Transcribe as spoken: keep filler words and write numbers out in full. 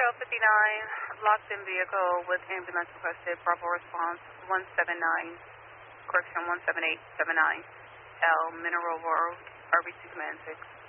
fifty-nine, locked in vehicle with ambulance requested. Bravo response one seven nine, correction one seven eight seven nine, L Mineral Road, R B C Command six.